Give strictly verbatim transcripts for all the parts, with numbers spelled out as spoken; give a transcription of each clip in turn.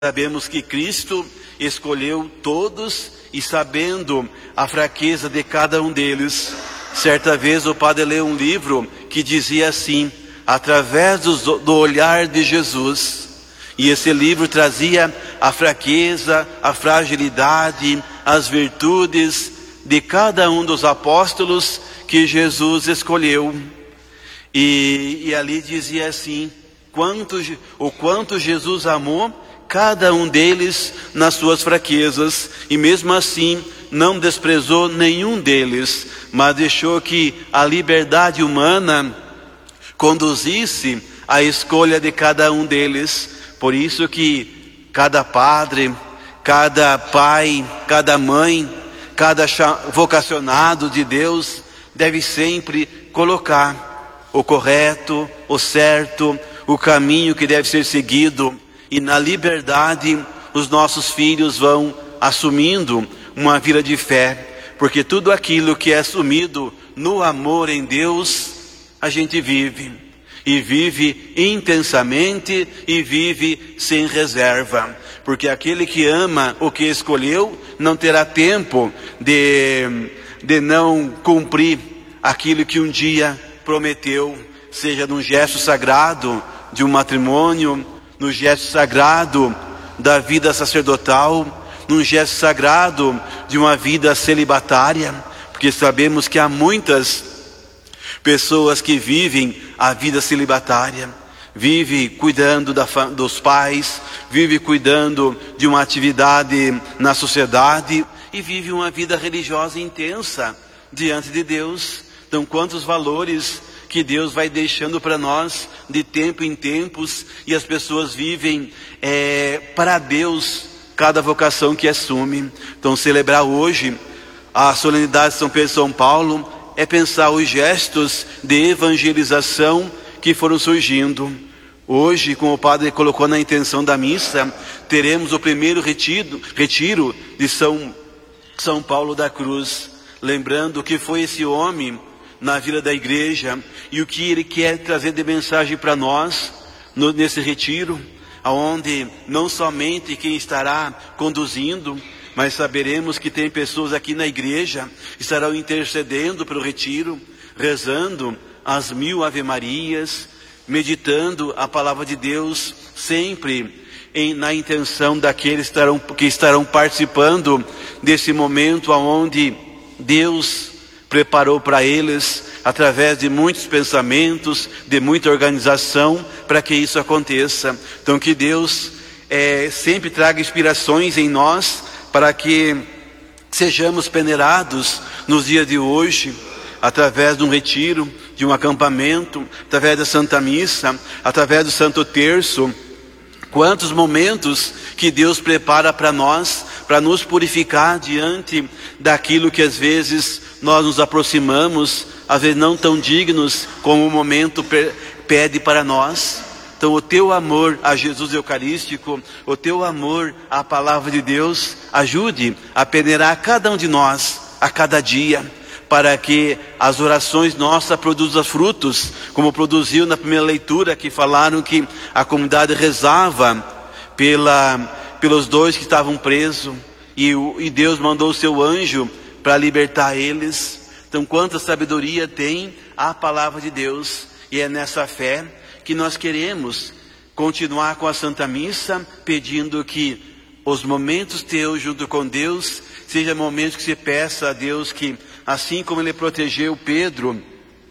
Sabemos que Cristo escolheu todos e sabendo a fraqueza de cada um deles. Certa vez o padre leu um livro que dizia assim, através do, do olhar de Jesus. E esse livro trazia a fraqueza, a fragilidade, as virtudes de cada um dos apóstolos que Jesus escolheu. E, e ali dizia assim, quanto, o quanto Jesus amou cada um deles nas suas fraquezas, e mesmo assim não desprezou nenhum deles, mas deixou que a liberdade humana conduzisse a escolha de cada um deles. Por isso que cada padre, cada pai, cada mãe, cada vocacionado de Deus deve sempre colocar o correto, o certo, o caminho que deve ser seguido. E na liberdade os nossos filhos vão assumindo uma vida de fé, porque tudo aquilo que é assumido no amor em Deus, a gente vive, e vive intensamente, e vive sem reserva, porque aquele que ama o que escolheu, não terá tempo de, de não cumprir aquilo que um dia prometeu, seja num gesto sagrado de um matrimônio, no gesto sagrado da vida sacerdotal, num gesto sagrado de uma vida celibatária, porque sabemos que há muitas pessoas que vivem a vida celibatária, vive cuidando da, dos pais, vive cuidando de uma atividade na sociedade e vive uma vida religiosa intensa diante de Deus. Então, quantos valores que Deus vai deixando para nós de tempo em tempos, e as pessoas vivem é, para Deus cada vocação que assume. Então, celebrar hoje a solenidade de São Pedro e São Paulo é pensar os gestos de evangelização que foram surgindo. Hoje, como o padre colocou na intenção da missa, teremos o primeiro retiro, retiro de São, São Paulo da Cruz, lembrando que foi esse homem na vida da igreja, e o que ele quer trazer de mensagem para nós, no, nesse retiro, onde não somente quem estará conduzindo, mas saberemos que tem pessoas aqui na igreja, que estarão intercedendo pelo retiro, rezando as mil ave-marias, meditando a palavra de Deus, sempre em, na intenção daqueles que estarão, que estarão participando desse momento, onde Deus preparou para eles, através de muitos pensamentos, de muita organização, para que isso aconteça. Então que Deus é, sempre traga inspirações em nós, para que sejamos peneirados nos dias de hoje, através de um retiro, de um acampamento, através da Santa Missa, através do Santo Terço. Quantos momentos que Deus prepara para nós, para nos purificar diante daquilo que às vezes nós nos aproximamos, às vezes não tão dignos como o momento pede para nós. Então o teu amor a Jesus Eucarístico, o teu amor à Palavra de Deus, ajude a peneirar cada um de nós, a cada dia, para que as orações nossas produzam frutos, como produziu na primeira leitura, que falaram que a comunidade rezava pela, pelos dois que estavam presos, e, e Deus mandou o seu anjo para libertar eles. Então quanta sabedoria tem a palavra de Deus, e é nessa fé que nós queremos continuar com a Santa Missa, pedindo que os momentos teus junto com Deus sejam momentos que se peça a Deus que, assim como Ele protegeu Pedro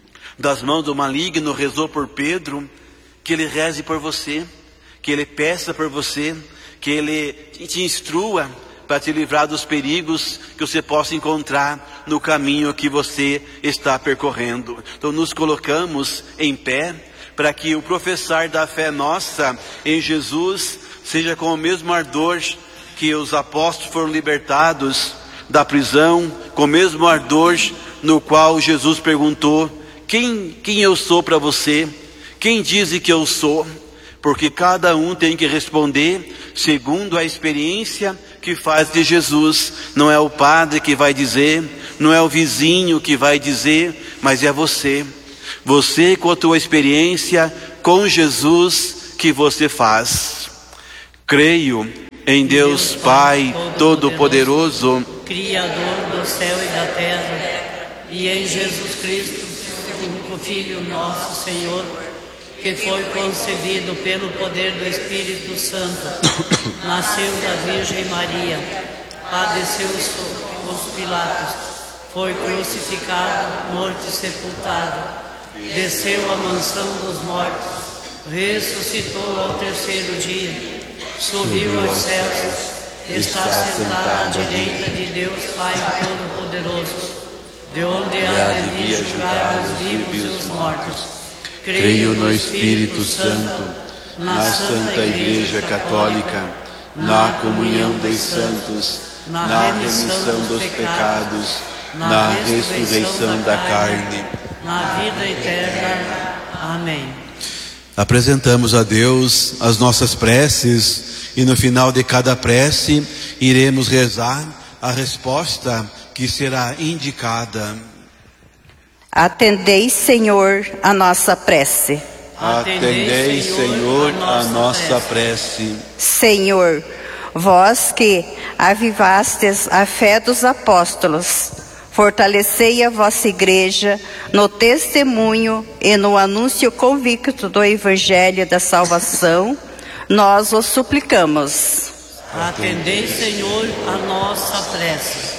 das mãos do maligno, rezou por Pedro, que Ele reze por você, que Ele peça por você, que Ele te instrua para te livrar dos perigos que você possa encontrar no caminho que você está percorrendo. Então nos colocamos em pé, para que o professar da fé nossa em Jesus seja com o mesmo ardor que os apóstolos foram libertados da prisão, com o mesmo ardor no qual Jesus perguntou, quem, quem eu sou para você? Quem diz que eu sou? Porque cada um tem que responder segundo a experiência que faz de Jesus. Não é o padre que vai dizer, não é o vizinho que vai dizer, mas é você. Você com a tua experiência com Jesus que você faz. Creio em Deus Pai Todo-Poderoso, Criador do céu e da terra, e em Jesus Cristo, único Filho nosso Senhor, que foi concebido pelo poder do Espírito Santo, nasceu da Virgem Maria, padeceu sob os Pilatos, foi crucificado, morto e sepultado, desceu à mansão dos mortos, ressuscitou ao terceiro dia, subiu aos céus, está sentado à direita de Deus Pai Todo-Poderoso, de onde há de vir julgar os vivos e os mortos. Creio no Espírito Santo, na Santa Igreja Católica, na comunhão dos santos, na remissão dos pecados, na ressurreição da carne, na vida eterna. Amém. Apresentamos a Deus as nossas preces e no final de cada prece iremos rezar a resposta que será indicada. Atendei, Senhor, a nossa prece. Atendei, Senhor, a nossa prece. Senhor, vós que avivastes a fé dos apóstolos, fortalecei a vossa igreja no testemunho e no anúncio convicto do Evangelho da salvação, nós os suplicamos. Atendei, Senhor, a nossa prece.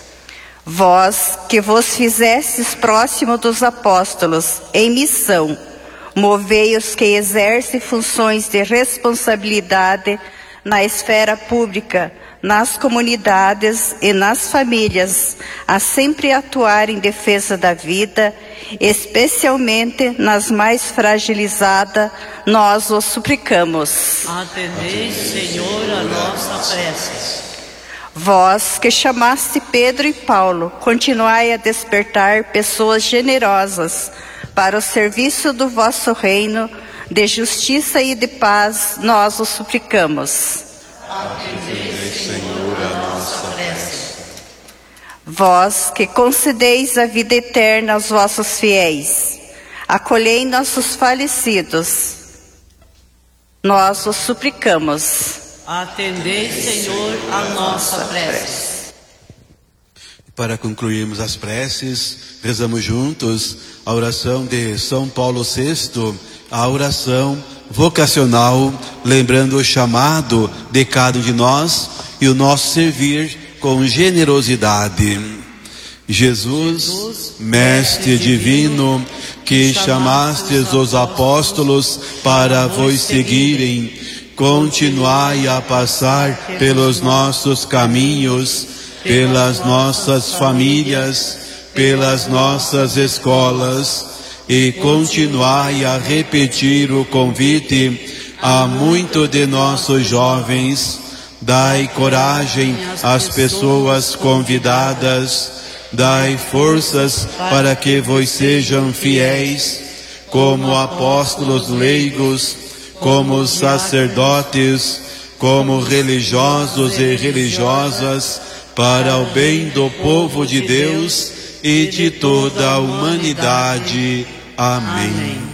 Vós que vos fizestes próximo dos apóstolos em missão, movei os que exercem funções de responsabilidade na esfera pública, nas comunidades e nas famílias, a sempre atuar em defesa da vida, especialmente nas mais fragilizadas, nós os suplicamos. Atendei, Senhor, a nossa prece. Vós que chamaste Pedro e Paulo, continuai a despertar pessoas generosas para o serviço do vosso reino, de justiça e de paz, nós os suplicamos. Atendei, Senhor, a nossa prece. Vós que concedeis a vida eterna aos vossos fiéis, acolhei nossos falecidos, nós os suplicamos. Atendei, Senhor, a nossa prece. Para concluirmos as preces, rezamos juntos a oração de São Paulo sexto, a oração vocacional, lembrando o chamado de cada um de nós e o nosso servir com generosidade. Jesus, Mestre divino, que chamastes os apóstolos para vos seguirem, continuai a passar pelos nossos caminhos, pelas nossas famílias, pelas nossas escolas, e continuai a repetir o convite a muitos de nossos jovens. Dai coragem às pessoas convidadas, dai forças para que vos sejam fiéis, como apóstolos leigos, como sacerdotes, como religiosos e religiosas, para o bem do povo de Deus e de toda a humanidade. Amém.